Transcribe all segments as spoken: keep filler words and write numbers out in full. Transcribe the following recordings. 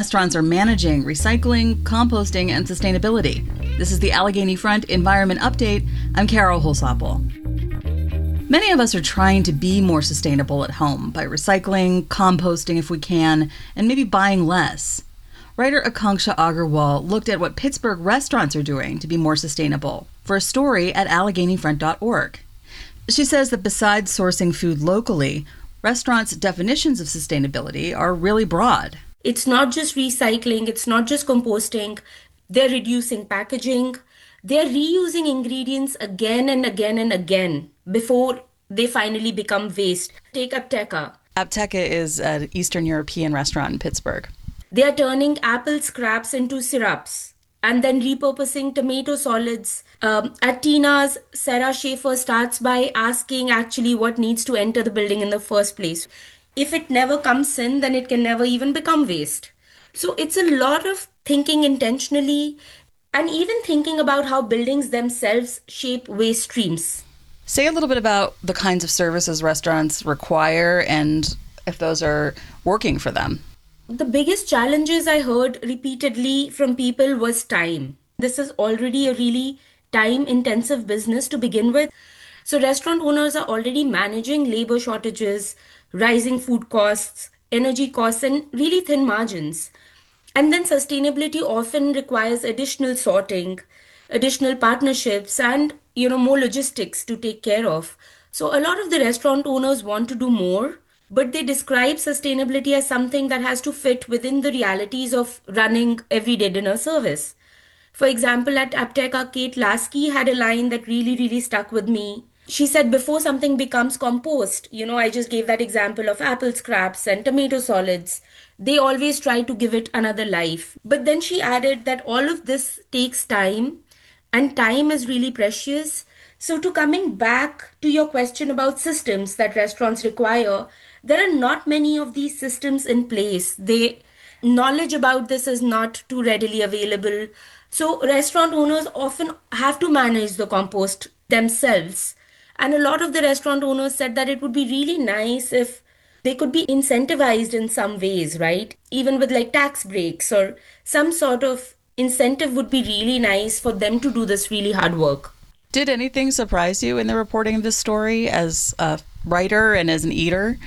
restaurants are managing recycling, composting, and sustainability. This is the Allegheny Front Environment Update. I'm Carol Holsapple. Many of us are trying to be more sustainable at home by recycling, composting if we can, and maybe buying less. Writer Akanksha Agarwal looked at what Pittsburgh restaurants are doing to be more sustainable for a story at Allegheny Front dot org. She says that besides sourcing food locally, restaurants' definitions of sustainability are really broad. It's not just recycling, it's not just composting. They're reducing packaging. They're reusing ingredients again and again and again before they finally become waste. Take Apteka. Apteka is an Eastern European restaurant in Pittsburgh. They are turning apple scraps into syrups and then repurposing tomato solids. Um, at Tina's, Sarah Schaefer starts by asking actually what needs to enter the building in the first place. If it never comes in, then it can never even become waste. So it's a lot of thinking intentionally and even thinking about how buildings themselves shape waste streams. Say a little bit about the kinds of services restaurants require and if those are working for them. The biggest challenges I heard repeatedly from people was time. This is already a really time-intensive business to begin with. So restaurant owners are already managing labor shortages, rising food costs, energy costs, and really thin margins. And then sustainability often requires additional sorting, additional partnerships, and you know more logistics to take care of. So a lot of the restaurant owners want to do more, but they describe sustainability as something that has to fit within the realities of running everyday dinner service. For example, at Apteka, Kate Lasky had a line that really, really stuck with me. She said, before something becomes compost, you know, I just gave that example of apple scraps and tomato solids, they always try to give it another life. But then she added that all of this takes time, and time is really precious. So to coming back to your question about systems that restaurants require, there are not many of these systems in place. They knowledge about this is not too readily available. So restaurant owners often have to manage the compost themselves. And a lot of the restaurant owners said that it would be really nice if they could be incentivized in some ways, right? Even with like tax breaks or some sort of incentive would be really nice for them to do this really hard work. Did anything surprise you in the reporting of this story as a writer and as an eater?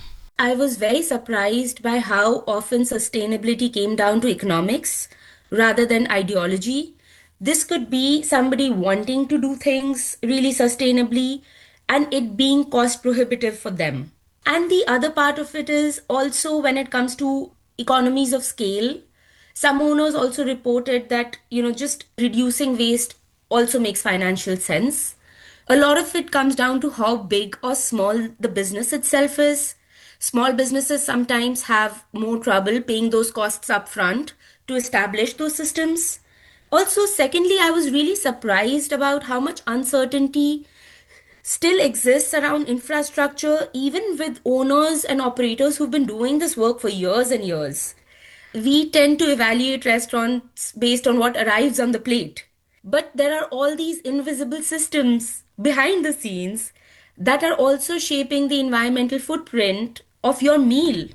I was very surprised by how often sustainability came down to economics rather than ideology. This could be somebody wanting to do things really sustainably and it being cost prohibitive for them. And the other part of it is also when it comes to economies of scale, some owners also reported that, you know, just reducing waste also makes financial sense. A lot of it comes down to how big or small the business itself is. Small businesses sometimes have more trouble paying those costs up front to establish those systems. Also, secondly, I was really surprised about how much uncertainty still exists around infrastructure, even with owners and operators who've been doing this work for years and years. We tend to evaluate restaurants based on what arrives on the plate. But there are all these invisible systems behind the scenes that are also shaping the environmental footprint of your meal.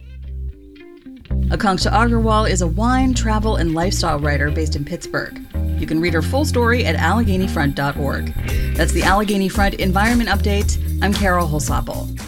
Akanksha Agarwal is a wine, travel, and lifestyle writer based in Pittsburgh. You can read her full story at Allegheny Front dot org. That's the Allegheny Front Environment Update. I'm Carol Holsapple.